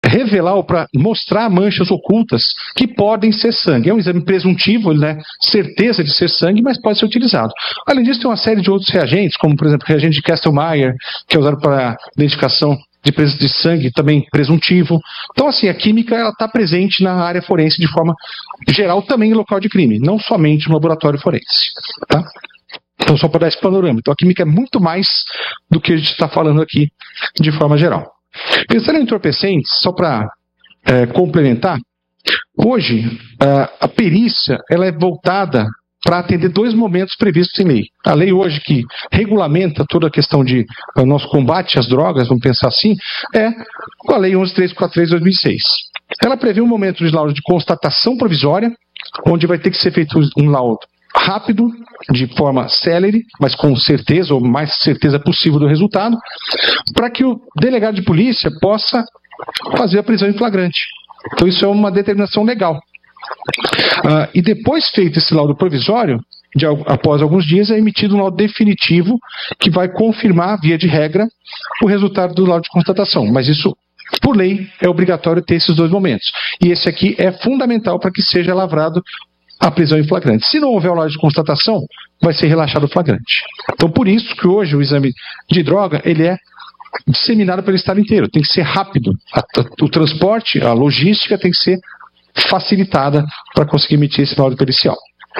revelar ou para mostrar manchas ocultas que podem ser sangue. É um exame presuntivo, né? Certeza de ser sangue, mas pode ser utilizado. Além disso, tem uma série de outros reagentes, como, por exemplo, o reagente de Kastle-Meyer, que é usado para identificação de presença de sangue, também presuntivo. Então, assim, a química está presente na área forense de forma geral, também em local de crime, não somente no laboratório forense. Tá? Então, só para dar esse panorama. Então, a química é muito mais do que a gente está falando aqui de forma geral. Pensando em entorpecentes, só para complementar, hoje a perícia ela é voltada para atender dois momentos previstos em lei. A lei hoje que regulamenta toda a questão de nosso combate às drogas, vamos pensar assim, é a Lei 11.343 de 2006. Ela prevê um momento de laudo de constatação provisória, onde vai ter que ser feito um laudo rápido, de forma célere, mas com certeza, ou mais certeza possível do resultado, para que o delegado de polícia possa fazer a prisão em flagrante. Então isso é uma determinação legal. E depois feito esse laudo provisório, após alguns dias, é emitido um laudo definitivo que vai confirmar, via de regra, o resultado do laudo de constatação. Mas isso, por lei, é obrigatório ter esses dois momentos. E esse aqui é fundamental para que seja lavrado a prisão em flagrante. Se não houver o laudo de constatação, vai ser relaxado o flagrante. Então, por isso que hoje o exame de droga, ele é disseminado pelo estado inteiro. Tem que ser rápido. O transporte, a logística tem que ser facilitada para conseguir emitir esse laudo pericial.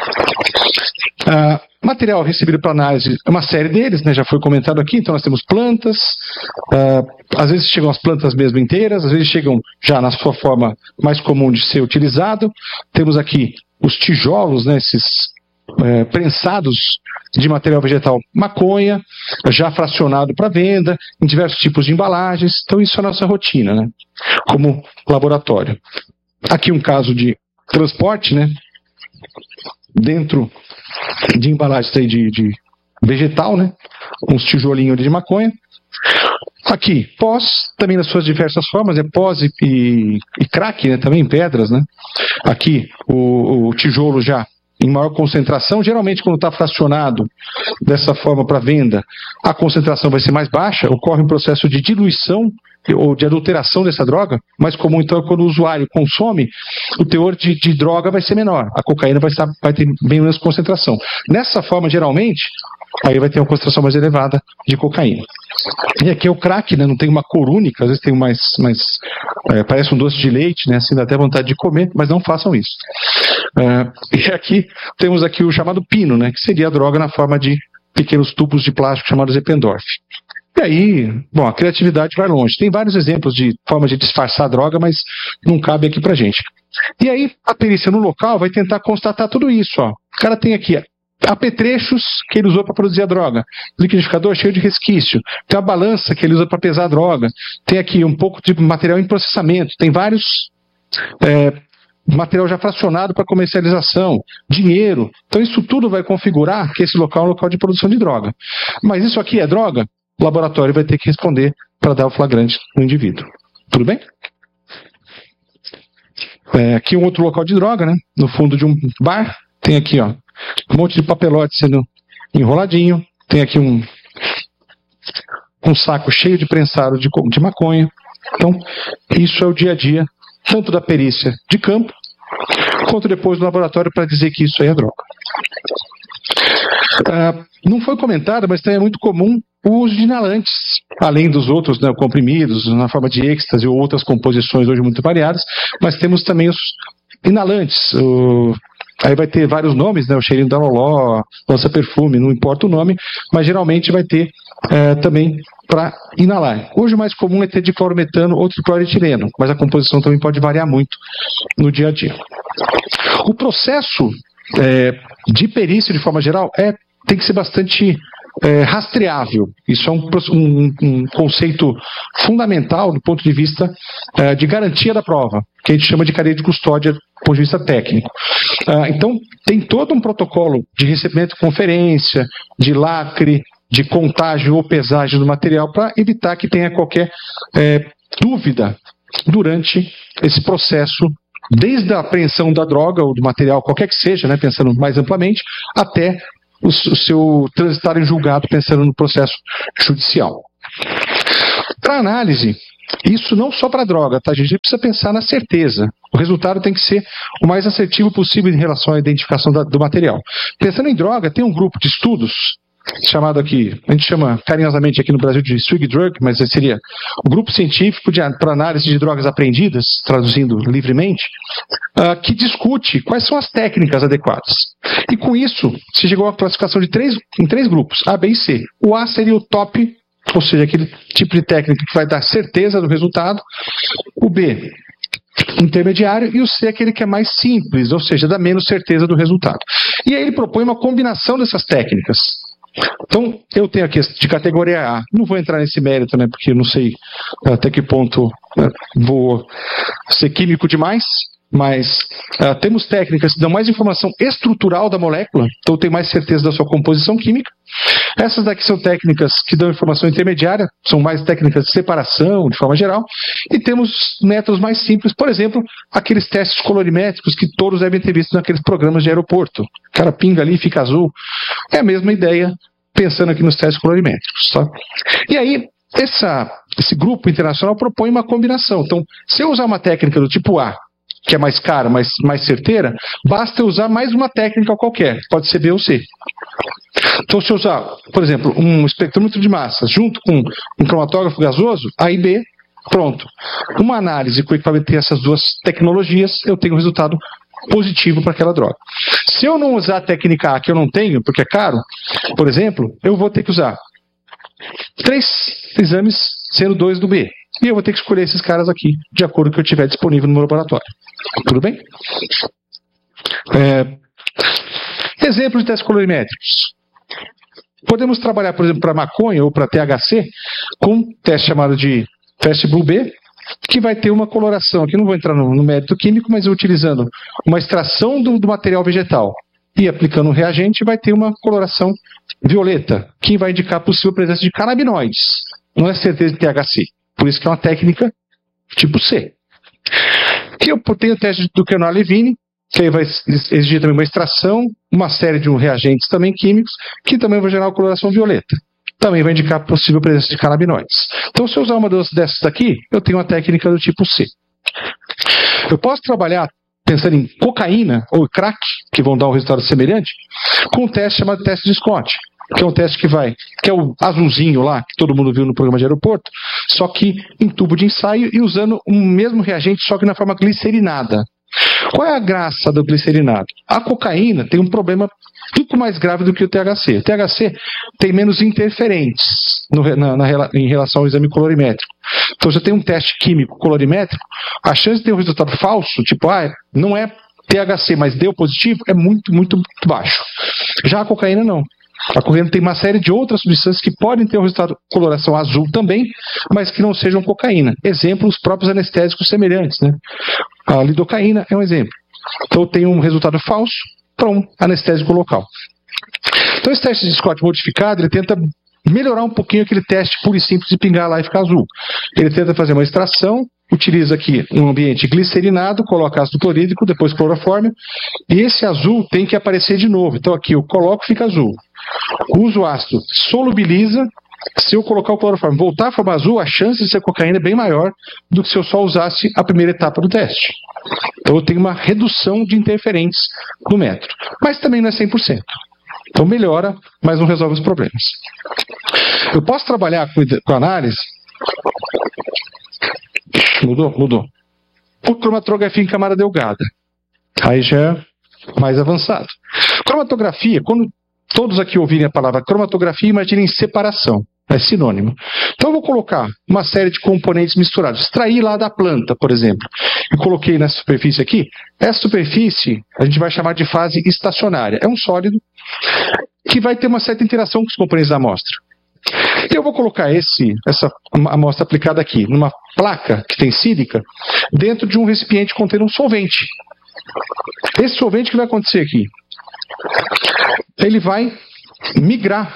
Material recebido para análise, uma série deles, né, já foi comentado aqui. Então nós temos plantas, às vezes chegam as plantas mesmo inteiras, às vezes chegam já na sua forma mais comum de ser utilizado. Temos aqui os tijolos, né, esses prensados de material vegetal maconha, já fracionado para venda, em diversos tipos de embalagens. Então isso é a nossa rotina, né, como laboratório. Aqui um caso de transporte, né, dentro de embalagens aí de vegetal, né, com uns tijolinhos de maconha. Aqui, pós, também nas suas diversas formas, pós e crack, né, também pedras, né. Aqui o tijolo já em maior concentração, geralmente quando está fracionado dessa forma para venda, a concentração vai ser mais baixa, ocorre um processo de diluição ou de adulteração dessa droga. Mais comum então é quando o usuário consome, o teor de droga vai ser menor, a cocaína vai ter bem menos concentração. Nessa forma, geralmente, aí vai ter uma concentração mais elevada de cocaína. E aqui é o crack, né? Não tem uma cor única, às vezes tem parece um doce de leite, né? Assim dá até vontade de comer, mas não façam isso. E aqui temos aqui o chamado pino, né? Que seria a droga na forma de pequenos tubos de plástico chamados Eppendorf. E aí, bom, a criatividade vai longe. Tem vários exemplos de formas de disfarçar a droga, mas não cabe aqui pra gente. E aí, a perícia no local vai tentar constatar tudo isso, ó. O cara tem aqui apetrechos que ele usou para produzir a droga, liquidificador cheio de resquício, tem a balança que ele usa para pesar a droga, tem aqui um pouco de material em processamento, tem vários material já fracionado para comercialização, dinheiro. Então isso tudo vai configurar que esse local é um local de produção de droga. Mas isso aqui é droga? O laboratório vai ter que responder para dar o flagrante no indivíduo. Tudo bem? Aqui um outro local de droga, né? No fundo de um bar, tem aqui, ó, um monte de papelote sendo enroladinho, tem aqui um saco cheio de prensado de maconha. Então, isso é o dia a dia, tanto da perícia de campo, quanto depois do laboratório para dizer que isso aí é droga. Não foi comentado, mas também é muito comum o uso de inalantes, além dos outros, né, comprimidos, na forma de êxtase ou outras composições hoje muito variadas, mas temos também os inalantes. Aí vai ter vários nomes, né, o cheirinho da loló, lança-perfume, não importa o nome, mas geralmente vai ter também para inalar. Hoje o mais comum é ter diclorometano ou tricloretileno, mas a composição também pode variar muito no dia a dia. O processo de perícia, de forma geral, tem que ser bastante rastreável. Isso é um conceito fundamental do ponto de vista de garantia da prova, que a gente chama de cadeia de custódia do ponto de vista técnico. Então, tem todo um protocolo de recebimento de conferência, de lacre, de contagem ou pesagem do material para evitar que tenha qualquer dúvida durante esse processo, desde a apreensão da droga ou do material, qualquer que seja, né, pensando mais amplamente, até o seu transitar em julgado, pensando no processo judicial. Para análise, Isso não só para droga, tá, gente? A gente precisa pensar na certeza. O resultado tem que ser o mais assertivo possível em relação à identificação do material. Pensando em droga, tem um grupo de estudos chamado aqui, a gente chama carinhosamente aqui no Brasil de Swig Drug, mas seria o grupo científico para análise de drogas apreendidas, traduzindo livremente, que discute quais são as técnicas adequadas. E com isso, se chegou a uma classificação em três grupos, A, B e C. O A seria o top, ou seja, aquele tipo de técnica que vai dar certeza do resultado. O B, intermediário, e o C, aquele que é mais simples, ou seja, dá menos certeza do resultado. E aí ele propõe uma combinação dessas técnicas. Então, eu tenho aqui de categoria A, não vou entrar nesse mérito, né, porque eu não sei até que ponto vou ser químico demais, mas temos técnicas que dão mais informação estrutural da molécula, então tem mais certeza da sua composição química. Essas daqui são técnicas que dão informação intermediária, são mais técnicas de separação, de forma geral, e temos métodos mais simples, por exemplo, aqueles testes colorimétricos que todos devem ter visto naqueles programas de aeroporto. O cara pinga ali e fica azul. É a mesma ideia, pensando aqui nos testes colorimétricos. Tá? E aí, esse grupo internacional propõe uma combinação. Então, se eu usar uma técnica do tipo A, que é mais cara, mais certeira, basta eu usar mais uma técnica qualquer, pode ser B ou C. Então, se eu usar, por exemplo, um espectrômetro de massa junto com um cromatógrafo gasoso, A e B, pronto. Uma análise com o equipamento que tem essas duas tecnologias, eu tenho um resultado positivo para aquela droga. Se eu não usar a técnica A, que eu não tenho, porque é caro, por exemplo, eu vou ter que usar 3 exames, sendo 2 do B. E eu vou ter que escolher esses caras aqui, de acordo com o que eu tiver disponível no meu laboratório. Tudo bem? Exemplos de testes colorimétricos. Podemos trabalhar, por exemplo, para maconha ou para THC, com um teste chamado de teste Blue-B, que vai ter uma coloração. Aqui não vou entrar no mérito químico, mas utilizando uma extração do material vegetal e aplicando um reagente, vai ter uma coloração violeta, que vai indicar a possível presença de canabinoides. Não é certeza de THC. Por isso que é uma técnica tipo C. E eu tenho o teste do Kernel-Levine, que aí vai exigir também uma extração, uma série de reagentes também químicos, que também vai gerar uma coloração violeta. Também vai indicar a possível presença de canabinoides. Então, se eu usar uma dessas daqui, eu tenho uma técnica do tipo C. Eu posso trabalhar, pensando em cocaína ou crack, que vão dar um resultado semelhante, com um teste chamado teste de Scott, que é um teste que é o azulzinho lá, que todo mundo viu no programa de aeroporto, só que em tubo de ensaio e usando o mesmo reagente, só que na forma glicerinada. Qual é a graça do glicerinado? A cocaína tem um problema um pouco mais grave do que o THC. O THC tem menos interferentes em relação ao exame colorimétrico. Então, se eu tenho um teste químico colorimétrico, a chance de ter um resultado falso, tipo, não é THC, mas deu positivo, é muito, muito, muito baixo. Já a cocaína, não. A cocaína tem uma série de outras substâncias que podem ter um resultado de coloração azul também, mas que não sejam cocaína. Exemplo, os próprios anestésicos semelhantes, né? A lidocaína é um exemplo. Então eu tenho um resultado falso para um anestésico local. Então esse teste de Scott modificado, ele tenta melhorar um pouquinho aquele teste puro e simples de pingar lá e ficar azul. Ele tenta fazer uma extração, utiliza aqui um ambiente glicerinado, coloca ácido clorídrico, depois clorofórmio, e esse azul tem que aparecer de novo. Então aqui eu coloco, fica azul. Uso o ácido, solubiliza. Se eu colocar o clorofórmio voltar a formar azul, a chance de ser cocaína é bem maior do que se eu só usasse a primeira etapa do teste. Então eu tenho uma redução de interferentes no método. Mas também não é 100%. Então melhora, mas não resolve os problemas. Eu posso trabalhar com análise. Mudou. Por cromatografia em camada delgada. Aí já é mais avançado. Cromatografia, quando todos aqui ouvirem a palavra cromatografia, imaginem separação. É sinônimo. Então eu vou colocar uma série de componentes misturados. Extrair lá da planta, por exemplo. E coloquei nessa superfície aqui. Essa superfície a gente vai chamar de fase estacionária. É um sólido que vai ter uma certa interação com os componentes da amostra. Eu vou colocar essa amostra aplicada aqui, numa placa que tem sílica, dentro de um recipiente contendo um solvente. Esse solvente, o que vai acontecer aqui? Ele vai migrar.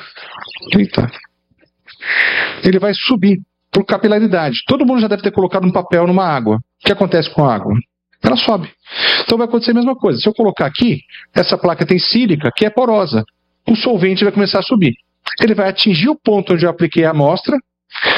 Ele vai subir por capilaridade. Todo mundo já deve ter colocado um papel numa água. O que acontece com a água? Ela sobe. Então vai acontecer a mesma coisa. Se eu colocar aqui, essa placa tem sílica, que é porosa. O solvente vai começar a subir. Ele vai atingir o ponto onde eu apliquei a amostra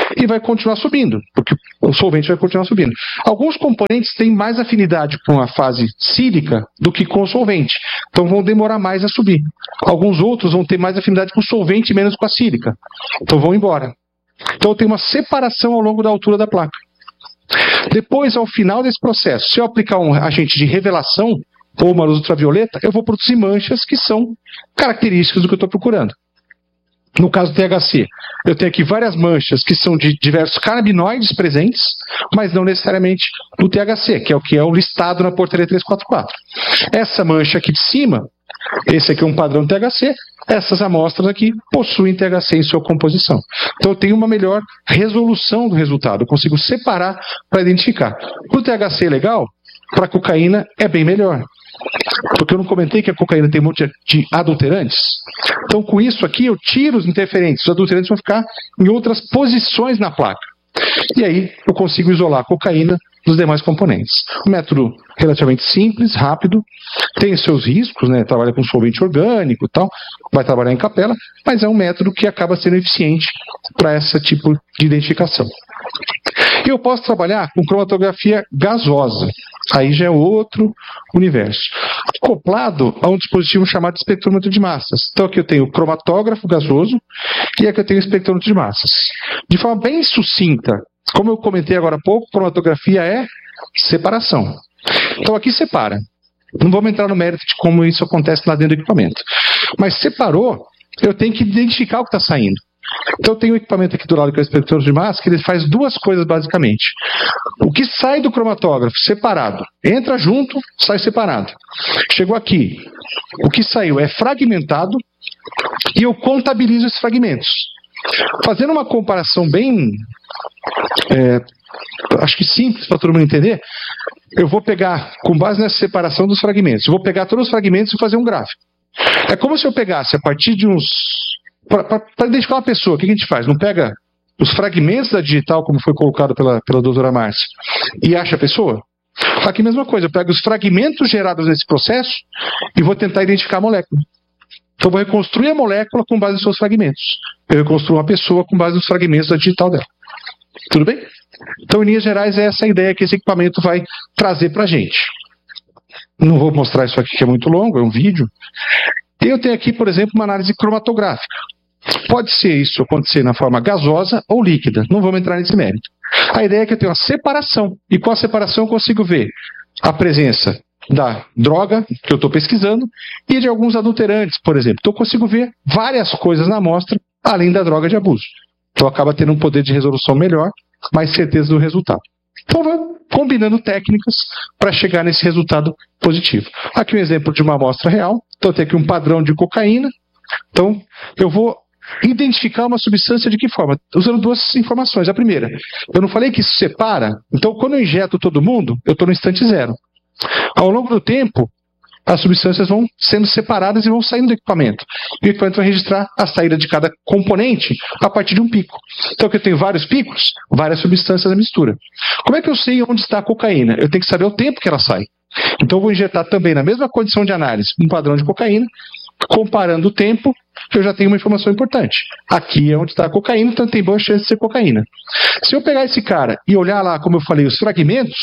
e vai continuar subindo, porque o solvente vai continuar subindo. Alguns componentes têm mais afinidade com a fase sílica do que com o solvente, então vão demorar mais a subir. Alguns outros vão ter mais afinidade com o solvente e menos com a sílica, então vão embora. Então tem uma separação ao longo da altura da placa. Depois, ao final desse processo, se eu aplicar um agente de revelação ou uma luz ultravioleta, eu vou produzir manchas que são características do que eu estou procurando. No caso do THC, eu tenho aqui várias manchas que são de diversos canabinoides presentes, mas não necessariamente do THC, que é o listado na portaria 344. Essa mancha aqui de cima, esse aqui é um padrão THC, essas amostras aqui possuem THC em sua composição. Então eu tenho uma melhor resolução do resultado, eu consigo separar para identificar. O THC é legal, para a cocaína é bem melhor. Porque eu não comentei que a cocaína tem um monte de adulterantes. Então, com isso aqui, eu tiro os interferentes. Os adulterantes vão ficar em outras posições na placa. E aí, eu consigo isolar a cocaína dos demais componentes. Um método relativamente simples, rápido, tem seus riscos, né? Trabalha com solvente orgânico e tal, vai trabalhar em capela, mas é um método que acaba sendo eficiente para esse tipo de identificação. E eu posso trabalhar com cromatografia gasosa. Aí já é outro universo. Acoplado a um dispositivo chamado de espectrômetro de massas. Então aqui eu tenho o cromatógrafo gasoso e aqui eu tenho o espectrômetro de massas. De forma bem sucinta, como eu comentei agora há pouco, cromatografia é separação. Então aqui separa. Não vamos entrar no mérito de como isso acontece lá dentro do equipamento. Mas separou, eu tenho que identificar o que está saindo. Então eu tenho um equipamento aqui do lado que é o espectrômetro de massa, que ele faz duas coisas basicamente. O que sai do cromatógrafo separado, entra junto, sai separado. Chegou aqui, o que saiu é fragmentado e eu contabilizo esses fragmentos. Fazendo uma comparação bem, acho que simples para todo mundo entender, eu vou pegar, com base nessa separação dos fragmentos, eu vou pegar todos os fragmentos e fazer um gráfico. É como se eu pegasse a partir de uns... Para identificar uma pessoa, o que a gente faz? Não pega os fragmentos da digital, como foi colocado pela doutora Márcia, e acha a pessoa? Aqui a mesma coisa, eu pego os fragmentos gerados nesse processo e vou tentar identificar a molécula. Então eu vou reconstruir a molécula com base nos seus fragmentos. Eu reconstruo uma pessoa com base nos fragmentos da digital dela. Tudo bem? Então, em linhas gerais, é essa a ideia que esse equipamento vai trazer para a gente. Não vou mostrar isso aqui que é muito longo, é um vídeo. Eu tenho aqui, por exemplo, uma análise cromatográfica. Pode ser isso acontecer na forma gasosa ou líquida. Não vamos entrar nesse mérito. A ideia é que eu tenho uma separação. E com a separação eu consigo ver a presença da droga que eu estou pesquisando e de alguns adulterantes, por exemplo. Então eu consigo ver várias coisas na amostra, além da droga de abuso. Então acaba tendo um poder de resolução melhor, mais certeza do resultado. Então vamos combinando técnicas para chegar nesse resultado positivo. Aqui um exemplo de uma amostra real. Então eu tenho aqui um padrão de cocaína. Então eu vou identificar uma substância de que forma? Usando duas informações. A primeira, eu não falei que isso separa? Então quando eu injeto todo mundo, eu estou no instante zero. Ao longo do tempo, as substâncias vão sendo separadas e vão saindo do equipamento. E o equipamento vai registrar a saída de cada componente a partir de um pico. Então aqui eu tenho vários picos, várias substâncias na mistura. Como é que eu sei onde está a cocaína? Eu tenho que saber o tempo que ela sai. Então eu vou injetar também na mesma condição de análise um padrão de cocaína, comparando o tempo, eu já tenho uma informação importante. Aqui é onde está a cocaína, então tem boa chance de ser cocaína. Se eu pegar esse cara e olhar lá, como eu falei, os fragmentos,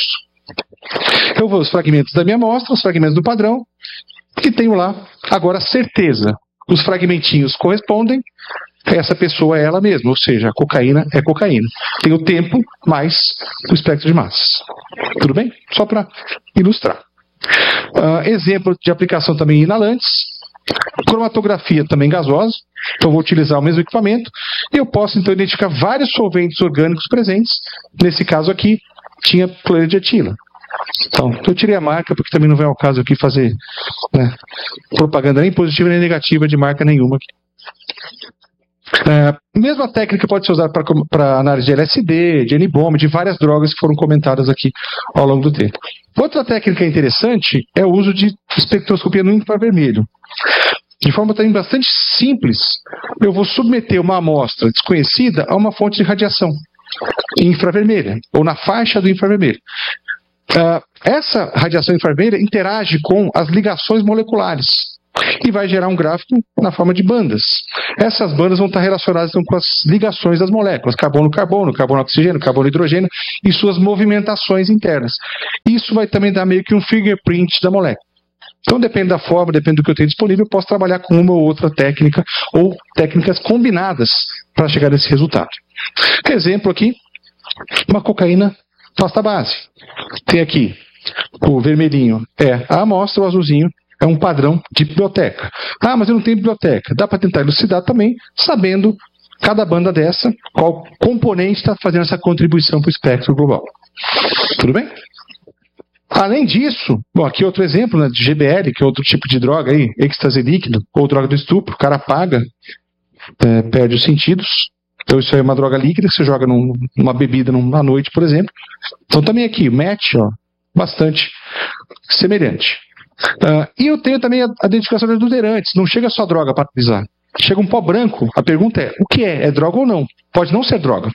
eu vou os fragmentos da minha amostra, os fragmentos do padrão, e tenho lá agora certeza. Os fragmentinhos correspondem, essa pessoa é ela mesma, ou seja, a cocaína é cocaína. Tem o tempo mais o espectro de massas. Tudo bem? Só para ilustrar. Exemplo de aplicação também em inalantes. Cromatografia também gasosa. Então vou utilizar o mesmo equipamento e eu posso então identificar vários solventes orgânicos presentes. Nesse caso aqui tinha cloreto de etila. Então eu tirei a marca porque também não vem ao caso aqui fazer, né, propaganda nem positiva nem negativa de marca nenhuma aqui. Mesma técnica pode ser usada para análise de LSD, de N-bomb, de várias drogas que foram comentadas aqui ao longo do tempo. Outra técnica interessante é o uso de espectroscopia no infravermelho. De forma também bastante simples, eu vou submeter uma amostra desconhecida a uma fonte de radiação infravermelha, ou na faixa do infravermelho. Essa radiação infravermelha interage com as ligações moleculares. e vai gerar um gráfico na forma de bandas. Essas bandas vão estar relacionadas então, com as ligações das moléculas, carbono-carbono, carbono-oxigênio, carbono-hidrogênio e suas movimentações internas. Isso vai também dar meio que um fingerprint da molécula. Então depende da forma, depende do que eu tenho disponível, eu posso trabalhar com uma ou outra técnica ou técnicas combinadas para chegar nesse resultado. Exemplo aqui, uma cocaína pasta base. Tem aqui o vermelhinho é a amostra, o azulzinho é um padrão de biblioteca. Ah, mas eu não tenho biblioteca. Dá para tentar elucidar também, sabendo cada banda dessa, qual componente está fazendo essa contribuição para o espectro global. Tudo bem? Além disso, bom, aqui outro exemplo, né, de GBL, que é outro tipo de droga aí, êxtase líquido, ou droga do estupro, o cara apaga, perde os sentidos. Então isso aí é uma droga líquida que você joga numa bebida à noite, por exemplo. Então também aqui, match, ó, bastante semelhante. E eu tenho também a identificação de adulterantes. Não chega só droga para analisar. Chega um pó branco, a pergunta é, o que é? É droga ou não? Pode não ser droga.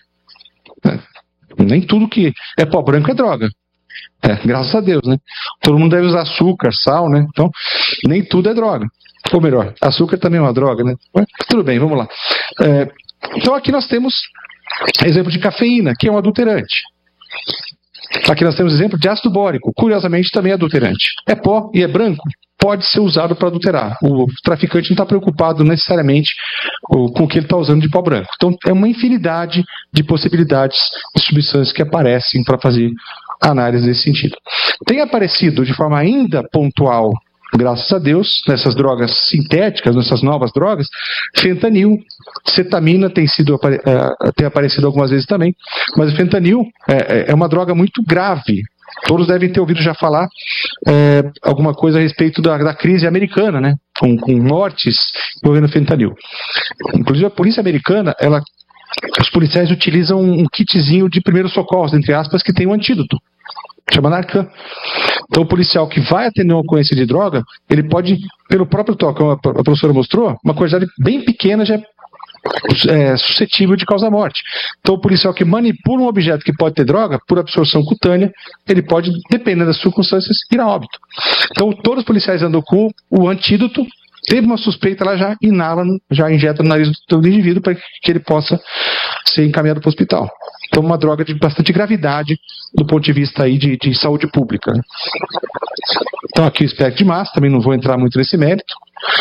Nem tudo que é pó branco é droga. Graças a Deus, né? Todo mundo deve usar açúcar, sal, né? Então, nem tudo é droga. Ou melhor, açúcar também é uma droga, né? Mas, tudo bem, vamos lá. Então aqui nós temos exemplo de cafeína, que é um adulterante. Aqui nós temos exemplo de ácido bórico, curiosamente também é adulterante. É pó e é branco, pode ser usado para adulterar. O traficante não está preocupado necessariamente com o que ele está usando de pó branco. Então é uma infinidade de possibilidades de substâncias que aparecem para fazer análise nesse sentido. Tem aparecido de forma ainda pontual, graças a Deus, nessas drogas sintéticas, nessas novas drogas, fentanil, cetamina tem aparecido algumas vezes também, mas o fentanil é uma droga muito grave. Todos devem ter ouvido já falar alguma coisa a respeito da crise americana, né? Com mortes envolvendo fentanil. Inclusive a polícia americana, os policiais utilizam um kitzinho de primeiros socorros, entre aspas, que tem um antídoto. Chama Narcan. Então o policial que vai atender uma ocorrência de droga, ele pode, pelo próprio toque, como a professora mostrou, uma quantidade bem pequena já é suscetível de causar morte. Então o policial que manipula um objeto que pode ter droga, por absorção cutânea, ele pode, dependendo das circunstâncias, ir a óbito. Então todos os policiais andam com o antídoto, teve uma suspeita, ela já inala, já injeta no nariz do indivíduo para que ele possa ser encaminhado para o hospital. Então, uma droga de bastante gravidade do ponto de vista aí de saúde pública. Então, aqui o espectro de massa, também não vou entrar muito nesse mérito.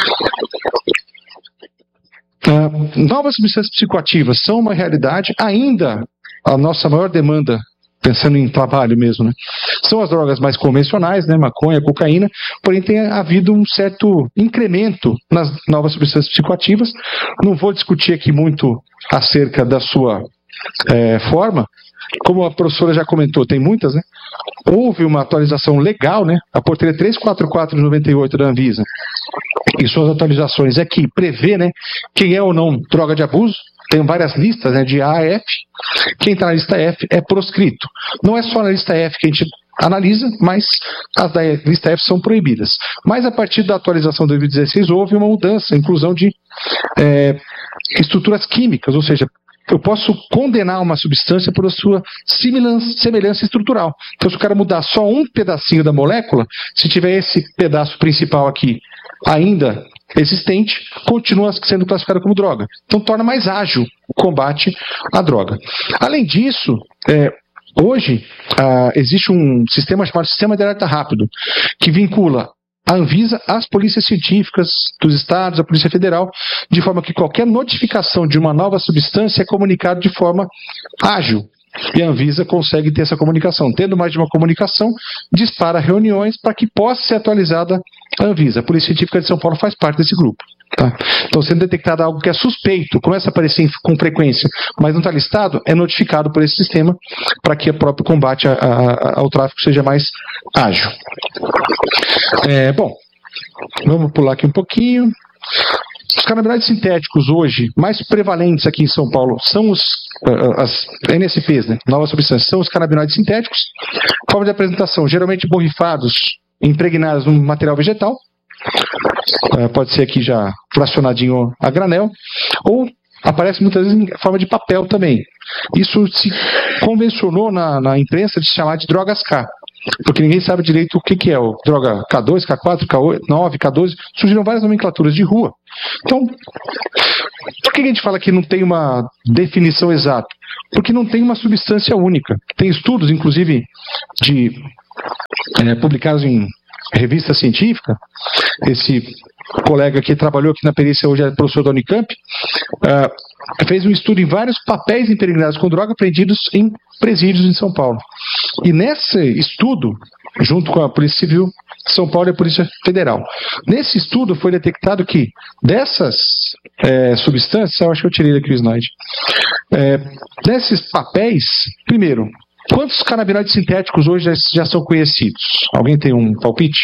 Novas substâncias psicoativas são uma realidade, ainda a nossa maior demanda, pensando em trabalho mesmo, né? São as drogas mais convencionais, né? Maconha, cocaína, porém tem havido um certo incremento nas novas substâncias psicoativas. Não vou discutir aqui muito acerca da sua forma, como a professora já comentou, tem muitas, né? Houve uma atualização legal, né? A portaria 344 de 98 da Anvisa, e suas atualizações que prevê, né, quem é ou não droga de abuso. Tem várias listas, né, de A a F. Quem está na lista F é proscrito. Não é só na lista F que a gente analisa, mas as da lista F são proibidas. Mas a partir da atualização de 2016 houve uma mudança, inclusão de estruturas químicas, ou seja, eu posso condenar uma substância por a sua semelhança estrutural. Então, se o cara mudar só um pedacinho da molécula, se tiver esse pedaço principal aqui ainda existente, continua sendo classificado como droga. Então, torna mais ágil o combate à droga. Além disso, hoje existe um sistema chamado Sistema de Alerta Rápido, que vincula a Anvisa às polícias científicas dos estados, a Polícia Federal, de forma que qualquer notificação de uma nova substância é comunicada de forma ágil. E a Anvisa consegue ter essa comunicação. Tendo mais de uma comunicação, dispara reuniões para que possa ser atualizada a Anvisa. A Polícia Científica de São Paulo faz parte desse grupo. Tá? Então, sendo detectado algo que é suspeito, começa a aparecer com frequência, mas não está listado, é notificado por esse sistema para que o próprio combate ao tráfico seja mais ágil. Bom, vamos pular aqui um pouquinho. Os canabinoides sintéticos hoje, mais prevalentes aqui em São Paulo, são as NSPs, né? Novas substâncias, são os canabinoides sintéticos. Forma de apresentação, geralmente borrifados, impregnados num material vegetal. Pode ser aqui já fracionadinho a granel, ou aparece muitas vezes em forma de papel também. Isso se convencionou na imprensa de se chamar de drogas K. porque ninguém sabe direito o que é o droga K2, K4, K9, K12, surgiram várias nomenclaturas de rua. Então, por que a gente fala que não tem uma definição exata? Porque não tem uma substância única. Tem estudos, inclusive, publicados em revista científica. Esse colega que trabalhou aqui na perícia, hoje é professor da Unicamp, fez um estudo em vários papéis impregnados com droga apreendidos em presídios em São Paulo. E nesse estudo, junto com a Polícia Civil de São Paulo e a Polícia Federal, nesse estudo foi detectado que dessas substâncias, eu acho que eu tirei aqui o slide, desses papéis, primeiro, quantos canabinoides sintéticos hoje já são conhecidos? Alguém tem um palpite?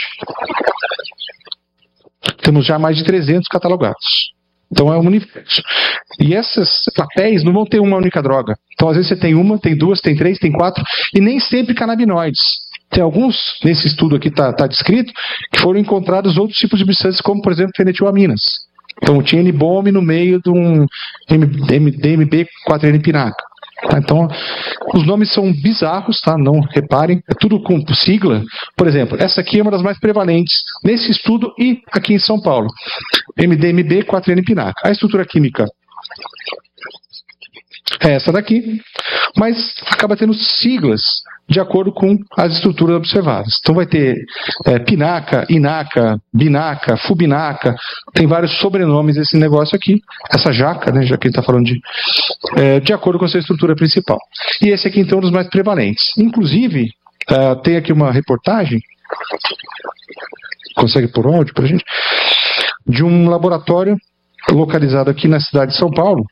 Temos já mais de 300 catalogados. Então é um universo. E esses papéis não vão ter uma única droga. Então às vezes você tem uma, tem duas, tem três, tem quatro, e nem sempre canabinoides. Tem alguns, nesse estudo aqui está descrito, que foram encontrados outros tipos de substâncias, como por exemplo fenetilamina. Então tinha N-bomb no meio de um DMB 4N-pinaca. Tá? Então, os nomes são bizarros, tá? Não reparem, é tudo com sigla. Por exemplo, essa aqui é uma das mais prevalentes nesse estudo e aqui em São Paulo. MDMB 4N-pinaca. A estrutura química é essa daqui, mas acaba tendo siglas de acordo com as estruturas observadas. Então vai ter pinaca, inaca, binaca, fubinaca, tem vários sobrenomes esse negócio aqui, essa jaca, né, já que ele está falando de acordo com a sua estrutura principal. E esse aqui então é um dos mais prevalentes. Inclusive, tem aqui uma reportagem, consegue pôr áudio para a gente, de um laboratório localizado aqui na cidade de São Paulo.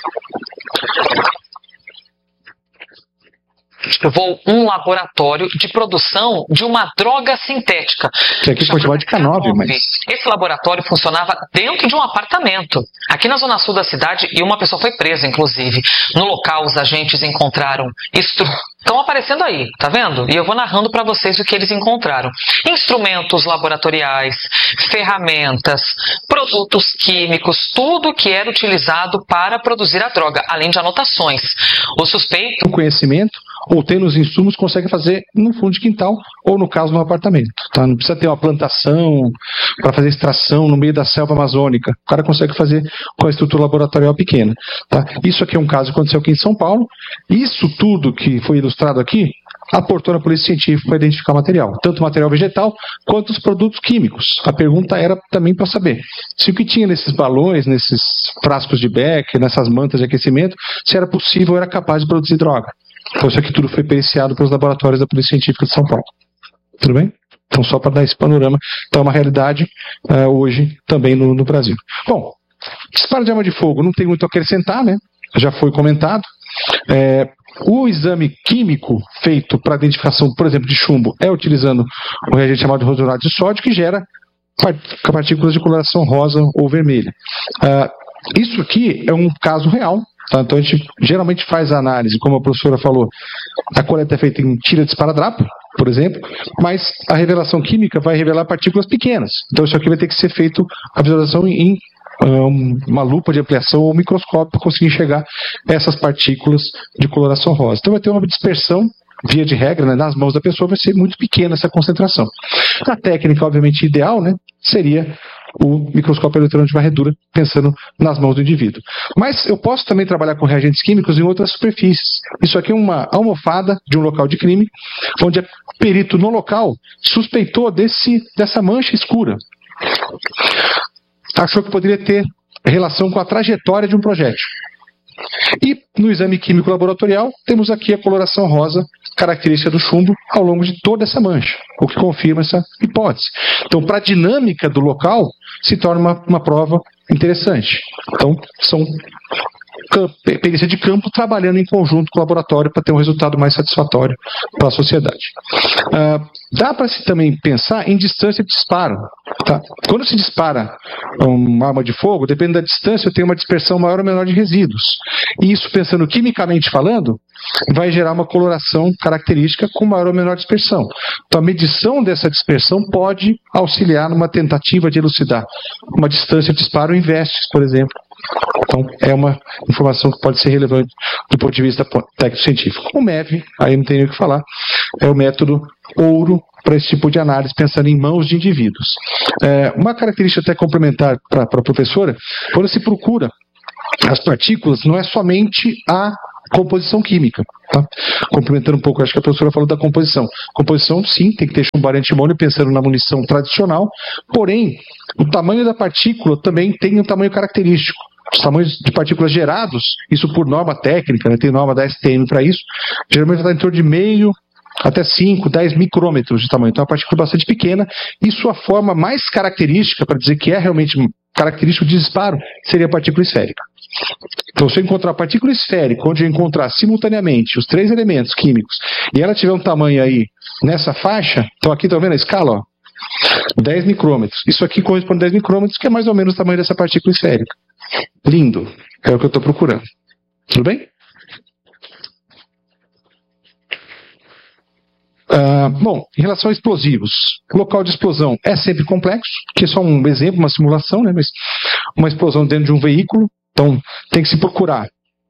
Um laboratório de produção de uma droga sintética. Que aqui foi chamado de K9, mas... Esse laboratório funcionava dentro de um apartamento, aqui na zona sul da cidade, e uma pessoa foi presa, inclusive. No local, os agentes encontraram... Estão aparecendo aí, tá vendo? E eu vou narrando para vocês o que eles encontraram. Instrumentos laboratoriais, ferramentas, produtos químicos, tudo que era utilizado para produzir a droga, além de anotações. O suspeito... O conhecimento, ou tendo os insumos, consegue fazer no fundo de quintal, ou no caso, no apartamento. Tá? Não precisa ter uma plantação para fazer extração no meio da selva amazônica. O cara consegue fazer com a estrutura laboratorial pequena. Tá? Isso aqui é um caso que aconteceu aqui em São Paulo. Isso tudo que foi ilustrado aqui, aportou na Polícia Científica para identificar material. Tanto material vegetal, quanto os produtos químicos. A pergunta era também para saber se o que tinha nesses balões, nesses frascos de Beck, nessas mantas de aquecimento, se era possível, era capaz de produzir droga. Então isso aqui tudo foi periciado pelos laboratórios da Polícia Científica de São Paulo. Tudo bem? Então só para dar esse panorama, então é uma realidade hoje também no Brasil. Bom, disparo de arma de fogo, não tem muito a acrescentar, né? Já foi comentado. O exame químico feito para identificação, por exemplo, de chumbo, é utilizando um reagente chamado rosurato de sódio, que gera partículas de coloração rosa ou vermelha. Isso aqui é um caso real. Tá? Então a gente geralmente faz a análise, como a professora falou, a coleta é feita em tira de esparadrapo, por exemplo, mas a revelação química vai revelar partículas pequenas. Então isso aqui vai ter que ser feito a visualização em uma lupa de ampliação ou microscópio para conseguir enxergar essas partículas de coloração rosa. Então vai ter uma dispersão, via de regra, né, nas mãos da pessoa vai ser muito pequena essa concentração. A técnica, obviamente, ideal, né, seria o microscópio eletrônico de varredura, pensando nas mãos do indivíduo. Mas eu posso também trabalhar com reagentes químicos em outras superfícies. Isso aqui é uma almofada de um local de crime, onde o perito no local suspeitou dessa mancha escura. Achou que poderia ter relação com a trajetória de um projétil. E no exame químico laboratorial, temos aqui a coloração rosa, característica do chumbo, ao longo de toda essa mancha, o que confirma essa hipótese. Então, para a dinâmica do local, se torna uma prova interessante. Então, são perícia de campo trabalhando em conjunto com o laboratório para ter um resultado mais satisfatório para a sociedade. Dá para se também pensar em distância de disparo. Tá? Quando se dispara uma arma de fogo, dependendo da distância, eu tenho uma dispersão maior ou menor de resíduos. E isso, pensando quimicamente falando, vai gerar uma coloração característica com maior ou menor dispersão. Então a medição dessa dispersão pode auxiliar numa tentativa de elucidar uma distância de disparo em vestes, por exemplo, Então, é uma informação que pode ser relevante do ponto de vista técnico-científico. O MEV, aí não tem nem o que falar, é o método ouro para esse tipo de análise, pensando em mãos de indivíduos. Uma característica até complementar para a professora, quando se procura as partículas, não é somente a composição química. Tá? Complementando um pouco, acho que a professora falou da composição. Composição, sim, tem que ter chumbo, bário e antimônio, pensando na munição tradicional, porém, o tamanho da partícula também tem um tamanho característico. Os tamanhos de partículas gerados, isso por norma técnica, né, tem norma da STM para isso, geralmente está em torno de meio até 5, 10 micrômetros de tamanho. Então é uma partícula bastante pequena, e sua forma mais característica, para dizer que é realmente característico de disparo, seria a partícula esférica. Então, se eu encontrar a partícula esférica, onde eu encontrar simultaneamente os 3 elementos químicos, e ela tiver um tamanho aí nessa faixa, então aqui, estão vendo a escala? Ó, 10 micrômetros. Isso aqui corresponde a 10 micrômetros, que é mais ou menos o tamanho dessa partícula esférica. Lindo. É o que eu estou procurando. Tudo bem? Bom, em relação a explosivos, o local de explosão é sempre complexo, que é só um exemplo, uma simulação, né? Mas uma explosão dentro de um veículo, então tem que se procurar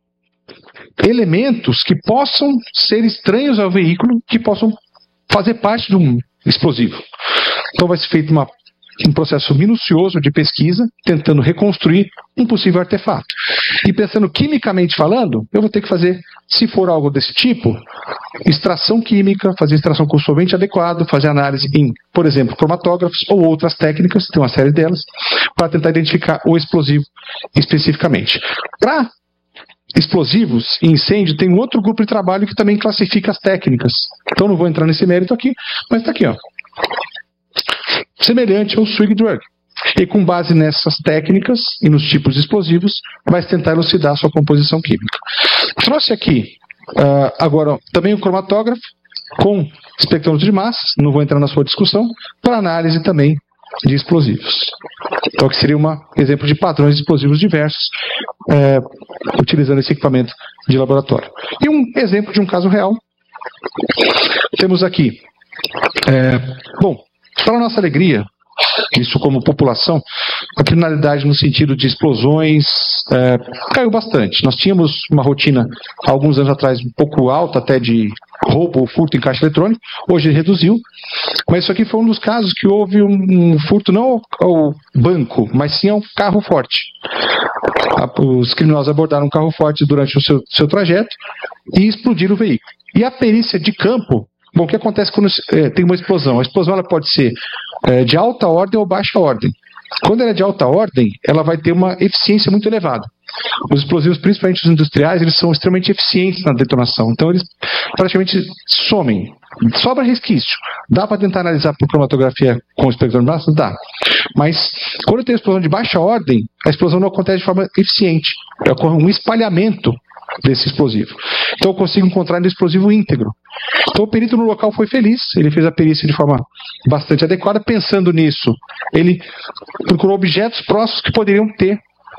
elementos que possam ser estranhos ao veículo, que possam fazer parte de um explosivo. Então vai ser feito um processo minucioso de pesquisa, tentando reconstruir um possível artefato. E pensando quimicamente falando, eu vou ter que fazer, se for algo desse tipo, extração química, fazer extração com solvente adequado, fazer análise em, por exemplo, cromatógrafos ou outras técnicas, tem uma série delas, para tentar identificar o explosivo especificamente. Para explosivos e incêndio, tem um outro grupo de trabalho que também classifica as técnicas. Então não vou entrar nesse mérito aqui, mas está aqui, ó. Semelhante ao Swig Drug. E com base nessas técnicas e nos tipos de explosivos, vai tentar elucidar a sua composição química. Trouxe aqui, agora, também o cromatógrafo com espectrômetro de massas, não vou entrar na sua discussão, para análise também de explosivos. Então, que seria um exemplo de padrões de explosivos diversos, utilizando esse equipamento de laboratório. E um exemplo de um caso real. Temos aqui, bom, para a nossa alegria, isso como população, a criminalidade no sentido de explosões caiu bastante. Nós tínhamos uma rotina, há alguns anos atrás, um pouco alta até de roubo ou furto em caixa eletrônico, hoje reduziu, mas isso aqui foi um dos casos que houve um furto não ao banco, mas sim ao carro forte. Os criminosos abordaram um carro forte durante o seu trajeto e explodiram o veículo. E a perícia de campo, bom, o que acontece quando tem uma explosão? A explosão ela pode ser de alta ordem ou baixa ordem. Quando ela é de alta ordem, ela vai ter uma eficiência muito elevada. Os explosivos, principalmente os industriais, eles são extremamente eficientes na detonação. Então, eles praticamente somem. Sobra resquício. Dá para tentar analisar por cromatografia com o espectrômetro de massas? Dá. Mas, quando tem explosão de baixa ordem, a explosão não acontece de forma eficiente. Ocorre um espalhamento desse explosivo. Então, eu consigo encontrar no explosivo íntegro. Então, o perito no local foi feliz, ele fez a perícia de forma bastante adequada. Pensando nisso, ele procurou objetos próximos que poderiam ter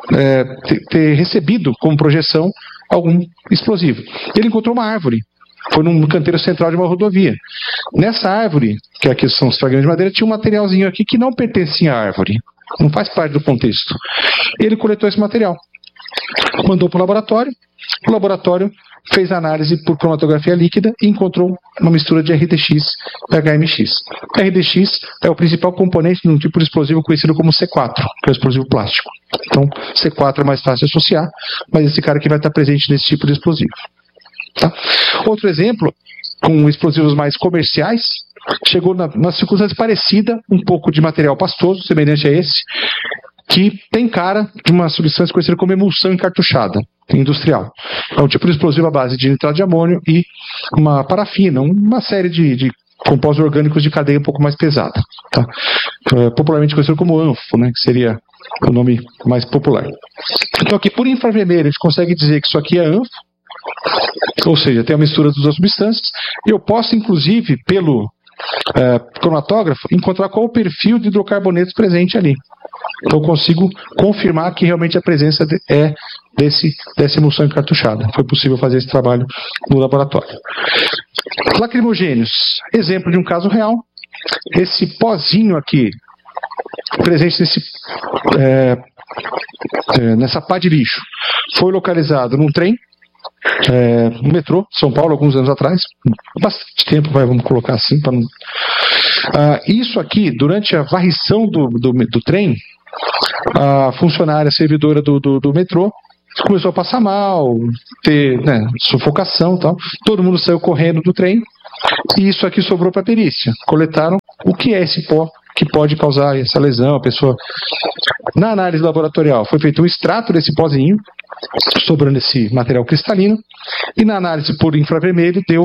recebido como projeção algum explosivo. Ele encontrou uma árvore, foi num canteiro central de uma rodovia. Nessa árvore, que aqui são os fragmentos de madeira, tinha um materialzinho aqui que não pertencia à árvore, não faz parte do contexto. Ele coletou esse material, mandou para o laboratório fez análise por cromatografia líquida e encontrou uma mistura de RDX e HMX. RDX é o principal componente de um tipo de explosivo conhecido como C4, que é o explosivo plástico. Então, C4 é mais fácil de associar, mas esse cara aqui vai estar presente nesse tipo de explosivo. Tá? Outro exemplo, com explosivos mais comerciais, chegou numa circunstância parecida, um pouco de material pastoso, semelhante a esse, que tem cara de uma substância conhecida como emulsão encartuchada, industrial. É um tipo de explosivo à base de nitrato de amônio e uma parafina, uma série de compostos orgânicos de cadeia um pouco mais pesada. Tá? Popularmente conhecido como anfo, né, que seria o nome mais popular. Então aqui por infravermelho a gente consegue dizer que isso aqui é anfo, ou seja, tem a mistura das duas substâncias, e eu posso inclusive pelo cromatógrafo encontrar qual o perfil de hidrocarbonetos presente ali. Então eu consigo confirmar que realmente a presença dessa emulsão encartuchada. Foi possível fazer esse trabalho no laboratório. Lacrimogênios, exemplo de um caso real. Esse pozinho aqui, presente nesse nessa pá de lixo, foi localizado num trem, no metrô, São Paulo, alguns anos atrás, bastante tempo, vamos colocar assim, para não... Isso aqui, durante a varrição do trem, a funcionária servidora do metrô começou a passar mal, ter sufocação e tal, todo mundo saiu correndo do trem, e isso aqui sobrou para a perícia. Coletaram o que é esse pó que pode causar essa lesão, a pessoa... Na análise laboratorial foi feito um extrato desse pozinho, sobrando esse material cristalino, e na análise por infravermelho deu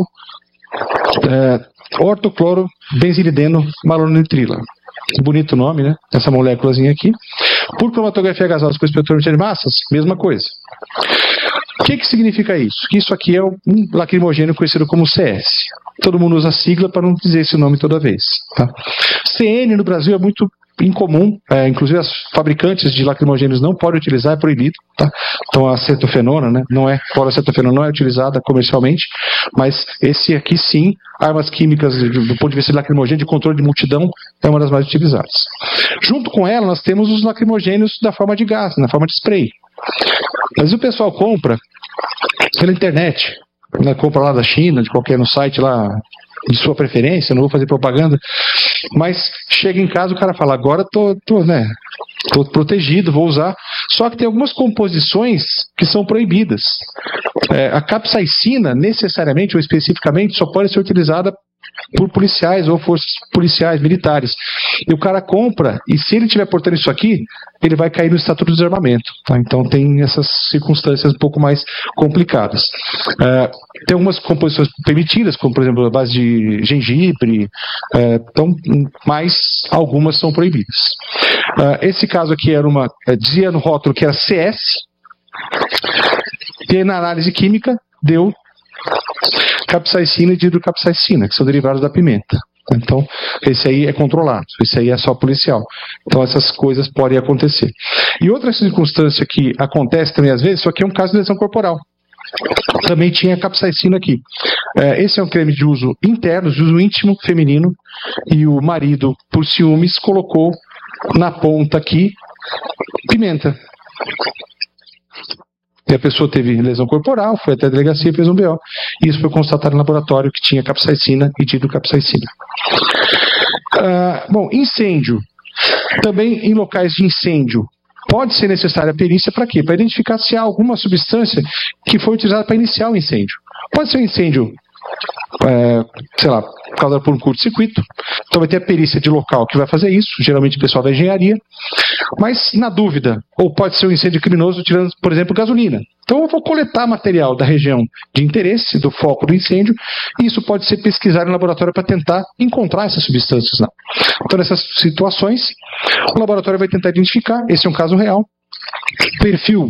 ortoclorobenzilideno malonitrila. Bonito nome, né? Essa moléculazinha aqui. Por cromatografia gasosa com espectrometria de massas, mesma coisa. O que significa isso? Que isso aqui é um lacrimogêneo conhecido como CS. Todo mundo usa a sigla para não dizer esse nome toda vez. Tá? CN no Brasil é muito incomum, inclusive as fabricantes de lacrimogêneos não podem utilizar, é proibido. Tá? Então a acetofenona, né, cloroacetofenona não é utilizada comercialmente, mas esse aqui sim, armas químicas do ponto de vista de lacrimogêneo, de controle de multidão, é uma das mais utilizadas. Junto com ela nós temos os lacrimogêneos da forma de gás, na forma de spray. Mas o pessoal compra pela internet, né, compra lá da China, de qualquer no site lá de sua preferência, não vou fazer propaganda, mas chega em casa o cara fala, agora tô protegido, vou usar. Só que tem algumas composições que são proibidas. A capsaicina, necessariamente ou especificamente, só pode ser utilizada por policiais ou forças policiais, militares. E o cara compra, e se ele estiver portando isso aqui, ele vai cair no Estatuto do Desarmamento. Tá? Então tem essas circunstâncias um pouco mais complicadas. Tem algumas composições permitidas, como por exemplo a base de gengibre, mas algumas são proibidas. Esse caso aqui era dizia no rótulo que era CS, e na análise química deu capsaicina e dihidrocapsaicina, que são derivados da pimenta. Então, esse aí é controlado, esse aí é só policial. Então, essas coisas podem acontecer. E outra circunstância que acontece também às vezes, isso aqui é um caso de lesão corporal. Também tinha capsaicina aqui. Esse é um creme de uso interno, de uso íntimo, feminino, e o marido, por ciúmes, colocou na ponta aqui pimenta. E a pessoa teve lesão corporal, foi até a delegacia e fez um BO. E isso foi constatado no laboratório que tinha capsaicina e dihidrocapsaicina. Incêndio. Também em locais de incêndio, pode ser necessária a perícia para quê? Para identificar se há alguma substância que foi utilizada para iniciar o incêndio. Pode ser um incêndio, causado por um curto-circuito. Então vai ter a perícia de local que vai fazer isso, geralmente o pessoal da engenharia. Mas, na dúvida, ou pode ser um incêndio criminoso utilizando, por exemplo, gasolina. Então eu vou coletar material da região de interesse, do foco do incêndio, e isso pode ser pesquisado no laboratório para tentar encontrar essas substâncias lá. Então, nessas situações, o laboratório vai tentar identificar, esse é um caso real, perfil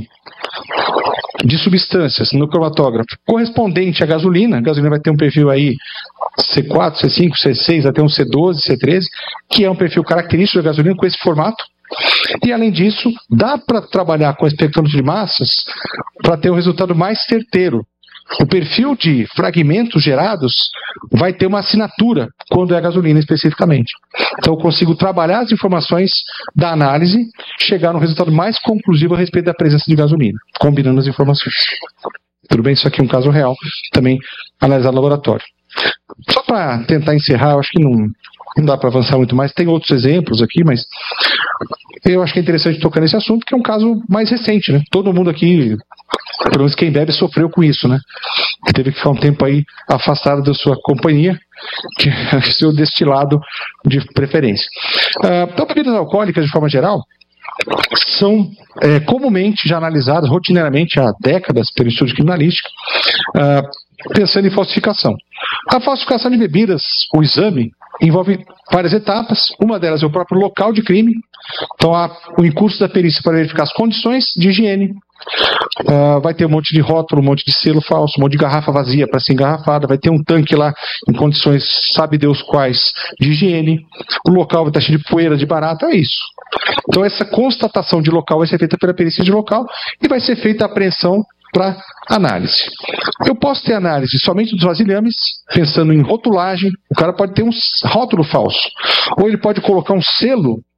de substâncias no cromatógrafo correspondente à gasolina. A gasolina vai ter um perfil aí C4, C5, C6, até um C12, C13, que é um perfil característico da gasolina com esse formato. E além disso, dá para trabalhar com espectrômetro de massas para ter um resultado mais certeiro. O perfil de fragmentos gerados vai ter uma assinatura quando é a gasolina especificamente. Então eu consigo trabalhar as informações da análise, chegar no resultado mais conclusivo a respeito da presença de gasolina, combinando as informações. Tudo bem? Isso aqui é um caso real, também analisado no laboratório. Só para tentar encerrar, eu acho que não dá para avançar muito mais. Tem outros exemplos aqui, mas eu acho que é interessante tocar nesse assunto, que é um caso mais recente, né? Todo mundo aqui, pelo menos quem bebe, sofreu com isso, né? Teve que ficar um tempo aí afastado da sua companhia, que é o seu destilado de preferência. Então, bebidas alcoólicas, de forma geral, são comumente já analisadas rotineiramente há décadas pelo estudo criminalístico, pensando em falsificação. A falsificação de bebidas, o exame, envolve várias etapas. Uma delas é o próprio local de crime. Então há o incurso da perícia para verificar as condições de higiene. Vai ter um monte de rótulo, um monte de selo falso, um monte de garrafa vazia para ser engarrafada, vai ter um tanque lá em condições, sabe Deus quais, de higiene. O local vai estar cheio de poeira, de barata, é isso. Então essa constatação de local vai ser feita pela perícia de local e vai ser feita a apreensão para análise. Eu posso ter análise somente dos vasilhames, pensando em rotulagem. O cara pode ter um rótulo falso, ou ele pode colocar um selo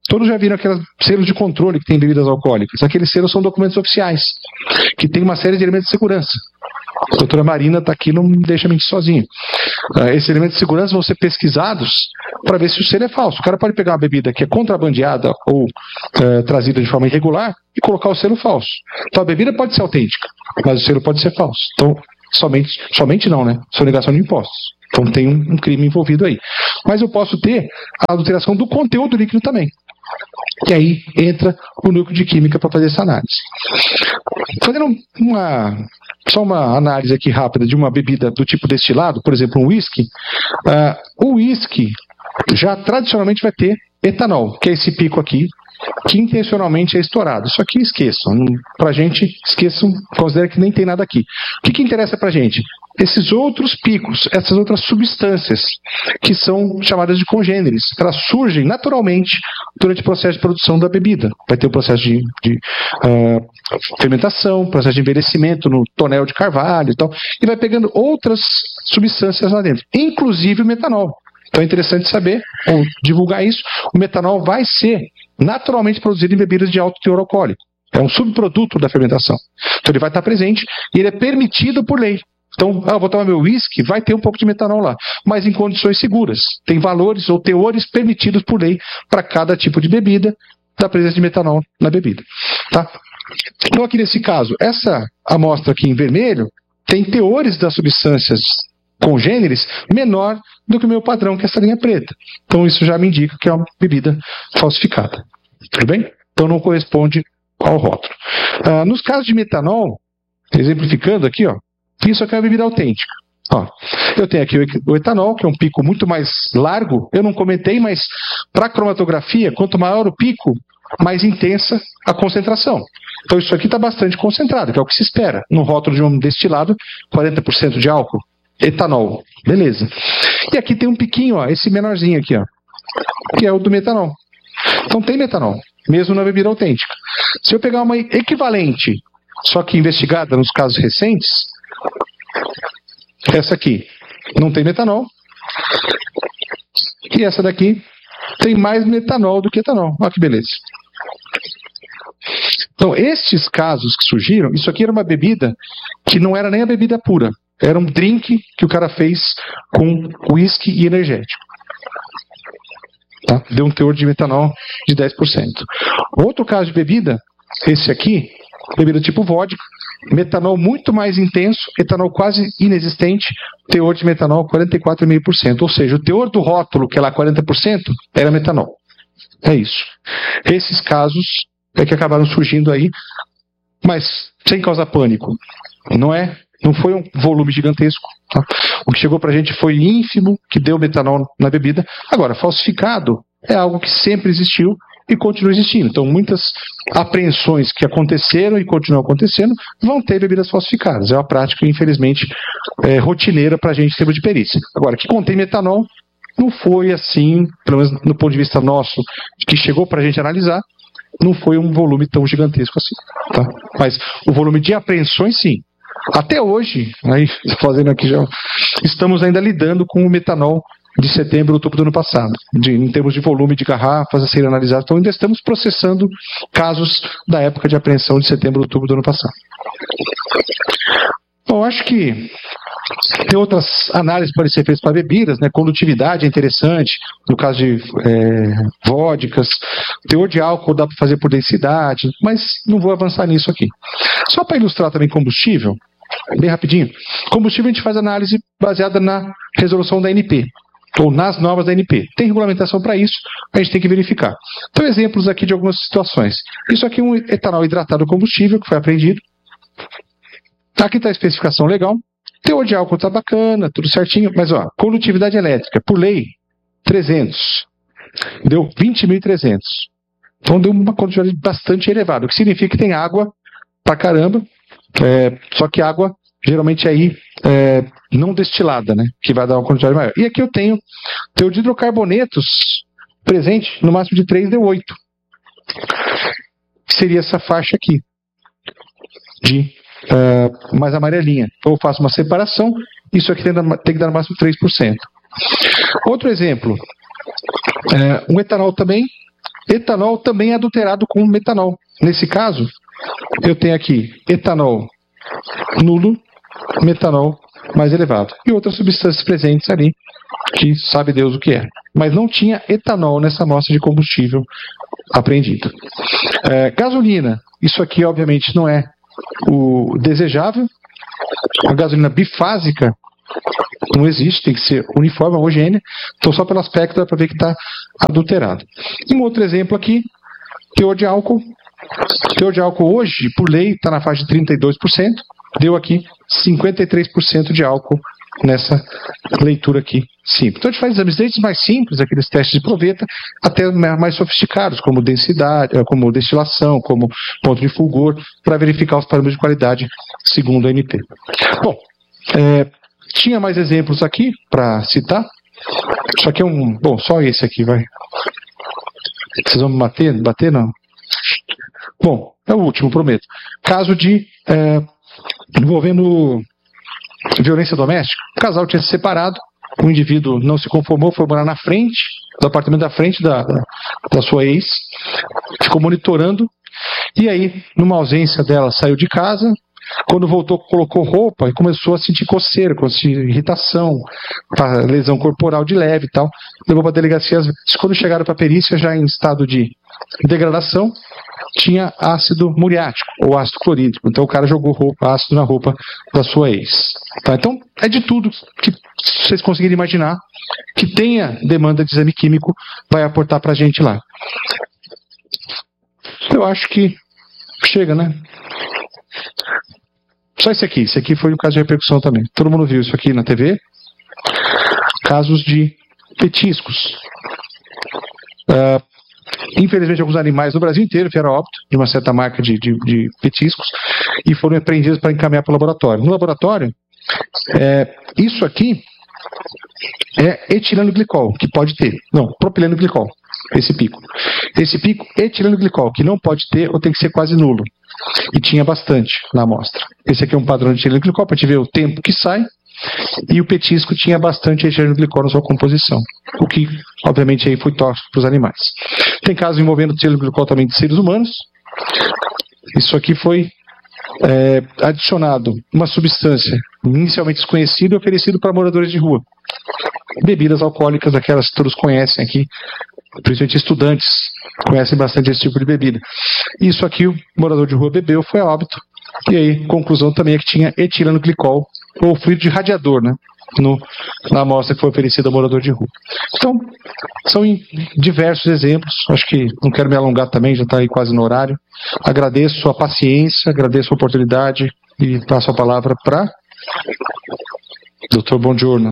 Todos já viram aqueles selos de controle que tem em bebidas alcoólicas. Aqueles selos são documentos oficiais, que tem uma série de elementos de segurança. A doutora Marina está aqui, não me deixa mentir sozinho. Esses elementos de segurança vão ser pesquisados para ver se o selo é falso. O cara pode pegar uma bebida que é contrabandeada ou trazida de forma irregular e colocar o selo falso. Então a bebida pode ser autêntica, mas o selo pode ser falso. Então, somente não, né? Sonegação de impostos. Então tem um crime envolvido aí. Mas eu posso ter a adulteração do conteúdo líquido também. E aí entra o núcleo de química para fazer essa análise. Fazendo só uma análise aqui rápida de uma bebida do tipo destilado, por exemplo, um whisky. O whisky já tradicionalmente vai ter etanol, que é esse pico aqui, que intencionalmente é estourado. Isso aqui esqueçam. Pra gente, esqueçam, considere que nem tem nada aqui. O que interessa pra gente? Esses outros picos, essas outras substâncias, que são chamadas de congêneres, elas surgem naturalmente durante o processo de produção da bebida. Vai ter o processo de fermentação, processo de envelhecimento no tonel de carvalho e tal, e vai pegando outras substâncias lá dentro, inclusive o metanol. Então é interessante saber, ou divulgar isso. O metanol vai ser naturalmente produzido em bebidas de alto teor alcoólico. É um subproduto da fermentação. Então ele vai estar presente e ele é permitido por lei. Então, eu vou tomar meu whisky, vai ter um pouco de metanol lá, mas em condições seguras. Tem valores ou teores permitidos por lei para cada tipo de bebida, da presença de metanol na bebida. Tá? Então aqui nesse caso, essa amostra aqui em vermelho tem teores das substâncias congêneres menor do que o meu padrão, que é essa linha preta. Então isso já me indica que é uma bebida falsificada. Tudo bem? Então não corresponde ao rótulo. Nos casos de metanol, exemplificando aqui, ó, isso aqui é uma bebida autêntica. Ó, eu tenho aqui o etanol, que é um pico muito mais largo. Eu não comentei, mas para a cromatografia, quanto maior o pico, mais intensa a concentração. Então isso aqui está bastante concentrado, que é o que se espera. No rótulo de um destilado, 40% de álcool, etanol. Beleza. E aqui tem um piquinho, ó, esse menorzinho aqui, ó, que é o do metanol. Então tem metanol, mesmo na bebida autêntica. Se eu pegar uma equivalente, só que investigada nos casos recentes, essa aqui não tem metanol, e essa daqui tem mais metanol do que etanol. Olha que beleza. Então, estes casos que surgiram, isso aqui era uma bebida que não era nem a bebida pura, era um drink que o cara fez com whisky e energético. Tá? Deu um teor de metanol de 10%. Outro caso de bebida, esse aqui, bebida tipo vodka, metanol muito mais intenso, etanol quase inexistente, teor de metanol 44,5%. Ou seja, o teor do rótulo, que é lá 40%, era metanol. É isso. Esses casos é que acabaram surgindo aí, mas sem causar pânico. Não foi um volume gigantesco. Tá? O que chegou pra gente foi ínfimo, que deu metanol na bebida. Agora, falsificado é algo que sempre existiu e continua existindo. Então, muitas apreensões que aconteceram e continuam acontecendo vão ter bebidas falsificadas. É uma prática, infelizmente, rotineira para a gente em termos de perícia. Agora, que contém metanol, não foi assim, pelo menos no ponto de vista nosso, que chegou para a gente analisar, não foi um volume tão gigantesco assim. Tá? Mas o volume de apreensões, sim. Até hoje, aí, fazendo aqui já, estamos ainda lidando com o metanol de setembro, outubro do ano passado, em termos de volume de garrafas a serem analisadas. Então ainda estamos processando casos da época de apreensão de setembro, outubro do ano passado. Bom, acho que tem outras análises que podem ser feitas para bebidas, né? Condutividade é interessante, no caso de vodkas, teor de álcool dá para fazer por densidade, mas não vou avançar nisso aqui. Só para ilustrar também combustível, bem rapidinho, combustível a gente faz análise baseada na resolução da ANP, ou nas normas da ANP. Tem regulamentação para isso, a gente tem que verificar. Então, exemplos aqui de algumas situações. Isso aqui é um etanol hidratado combustível, que foi apreendido. Aqui está a especificação legal. Teor de álcool está bacana, tudo certinho, mas ó, condutividade elétrica, por lei, 300. Deu 20.300. Então deu uma condutividade bastante elevada, o que significa que tem água pra caramba, só que água geralmente aí não destilada, né, que vai dar uma condutividade maior. E aqui eu tenho teor de hidrocarbonetos presente no máximo de 3, deu 8. Seria essa faixa aqui, de mais amarelinha. Então eu faço uma separação, isso aqui tem que dar no máximo 3%. Outro exemplo, um etanol também, Etanol também é adulterado com metanol. Nesse caso, eu tenho aqui etanol nulo, metanol mais elevado. E outras substâncias presentes ali, que sabe Deus o que é. Mas não tinha etanol nessa amostra de combustível apreendida. Gasolina. Isso aqui, obviamente, não é o desejável. A gasolina bifásica não existe, tem que ser uniforme, homogênea. Então, só pelo aspecto dá para ver que está adulterado. E um outro exemplo aqui, teor de álcool. Teor de álcool hoje, por lei, está na faixa de 32%. Deu aqui 53% de álcool nessa leitura aqui simples. Então a gente faz exames desde mais simples, aqueles testes de proveta, até mais sofisticados, como densidade, como destilação, como ponto de fulgor, para verificar os parâmetros de qualidade segundo a ANP. Bom, tinha mais exemplos aqui para citar. Isso aqui é bom, só esse aqui, vai. Vocês vão bater não? Bom, é o último, prometo. Caso envolvendo violência doméstica. O casal tinha se separado, o indivíduo não se conformou, foi morar na frente, do apartamento da frente da sua ex, ficou monitorando, e aí, numa ausência dela, saiu de casa, quando voltou, colocou roupa e começou a sentir coceira, irritação, lesão corporal de leve e tal, levou para a delegacia. Quando chegaram para a perícia, já em estado de degradação, tinha ácido muriático ou ácido clorídrico. Então o cara jogou ácido na roupa da sua ex. Tá? Então é de tudo que vocês conseguirem imaginar que tenha demanda de exame químico, vai aportar pra gente lá. Eu acho que chega, né? Só esse aqui foi um caso de repercussão também. Todo mundo viu isso aqui na TV. Casos de petiscos. Infelizmente, alguns animais no Brasil inteiro vieram a óbito de uma certa marca de petiscos e foram apreendidos para encaminhar para o laboratório. No laboratório, isso aqui é etileno glicol, que pode ter. Não, propileno glicol, esse pico. Esse pico, etileno glicol, que não pode ter ou tem que ser quase nulo. E tinha bastante na amostra. Esse aqui é um padrão de etileno glicol, para te ver o tempo que sai. E o petisco tinha bastante etileno glicol na sua composição, o que, obviamente, aí foi tóxico para os animais. Tem casos envolvendo etileno glicol também de seres humanos. Isso aqui foi adicionado uma substância inicialmente desconhecida e oferecido para moradores de rua. Bebidas alcoólicas, aquelas que todos conhecem aqui, principalmente estudantes conhecem bastante esse tipo de bebida. Isso aqui o morador de rua bebeu, foi a óbito. E aí, conclusão também é que tinha etileno glicol, ou fluido de radiador, né? Na amostra que foi oferecida ao morador de rua. Então, são diversos exemplos. Acho que não quero me alongar também, já está aí quase no horário. Agradeço a paciência, agradeço a oportunidade e passo a palavra para Dr. Bongiorno.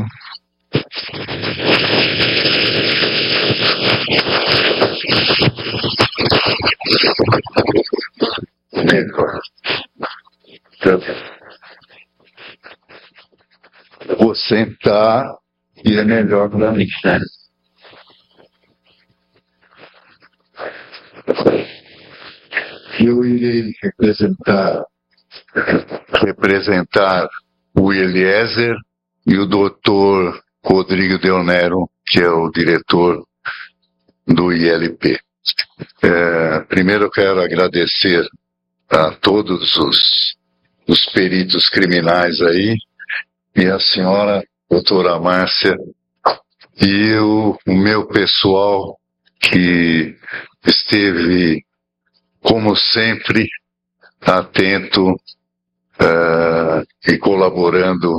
Vou sentar e é melhor para mim. Eu irei representar o Eliezer e o doutor Rodrigo Del Nero, que é o diretor do ILP. Primeiro eu quero agradecer a todos os peritos criminais aí, e a senhora, doutora Márcia, e o meu pessoal que esteve, como sempre, atento e colaborando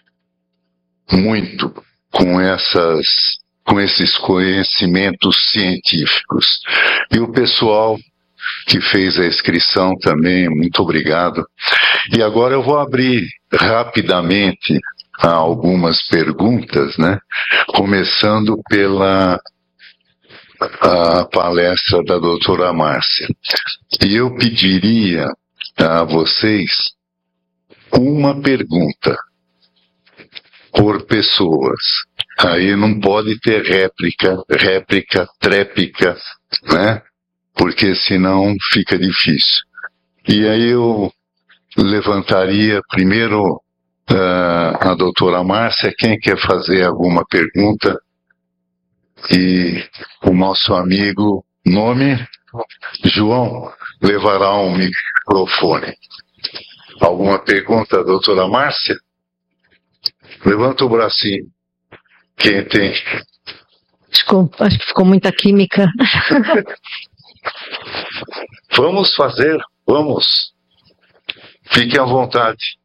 muito com esses conhecimentos científicos. E o pessoal que fez a inscrição também, muito obrigado. E agora eu vou abrir rapidamente algumas perguntas, né? Começando pela a palestra da doutora Márcia. E eu pediria a vocês uma pergunta por pessoas. Aí não pode ter réplica, tréplica, né? Porque senão fica difícil. E aí eu levantaria primeiro a doutora Márcia, quem quer fazer alguma pergunta, e o nosso amigo nome, João, levará um microfone. Alguma pergunta, doutora Márcia? Levanta o bracinho. Quem tem? Acho que ficou muita química. Vamos fazer, vamos. Fiquem à vontade.